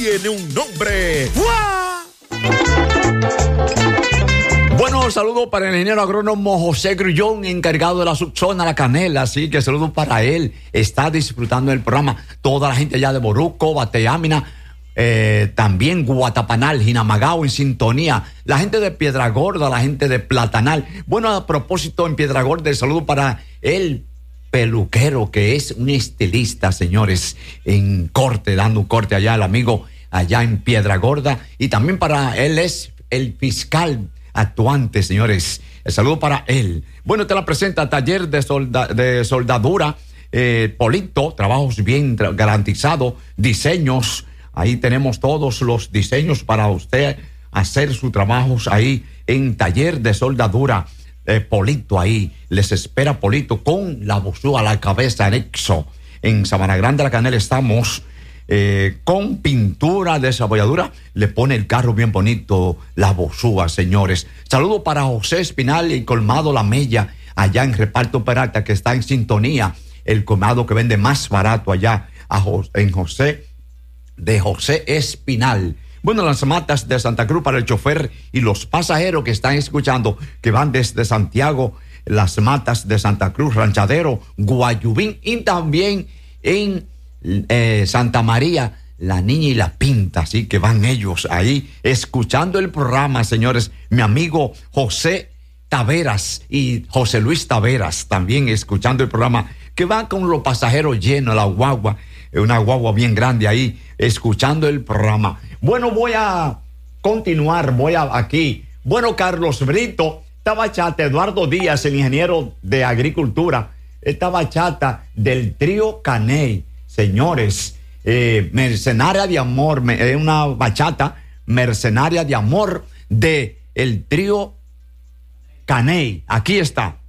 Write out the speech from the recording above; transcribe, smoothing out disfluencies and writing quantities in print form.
tiene un nombre. ¡Fua! Bueno, saludo para el ingeniero agrónomo José Grullón, encargado de la subzona La Canela, así que saludo para él. Está disfrutando del programa. Toda la gente allá de Boruco, Bateámina, también Guatapanal, Jinamagao en sintonía. La gente de Piedragorda, la gente de Platanal. Bueno, a propósito, en Piedragorda, el saludo para el peluquero, que es un estilista, señores, en corte, dando un corte allá, el amigo allá en Piedragorda. Y también para él es el fiscal actuante, señores. El saludo para él. Bueno, te la presenta Taller de Soldadura, Polito, trabajos bien garantizados, diseños. Ahí tenemos todos los diseños para usted hacer sus trabajos ahí en Taller de Soldadura. Polito, ahí les espera Polito con la bozúa a la cabeza anexo. En Sabana Grande, La Canela, estamos con pintura de desabolladura. Le pone el carro bien bonito, la bozúa, señores. Saludo para José Espinal y Colmado La Mella, allá en Reparto Peralta, que está en sintonía. El colmado que vende más barato allá en José Espinal. Bueno, las matas de Santa Cruz para el chofer y los pasajeros que están escuchando, que van desde Santiago, las matas de Santa Cruz, Ranchadero, Guayubín, y también en Santa María, La Niña y La Pinta. Así que van ellos ahí escuchando el programa, señores. Mi amigo José Taveras y José Luis Taveras también escuchando el programa, que van con los pasajeros llenos, la guagua, una guagua bien grande ahí, escuchando el programa. Bueno, voy a continuar, aquí. Bueno, Carlos Brito, esta bachata, Eduardo Díaz, el ingeniero de Agricultura, esta bachata del trío Caney, señores, Mercenaria de Amor, es una bachata, Mercenaria de Amor, de el trío Caney. Aquí está.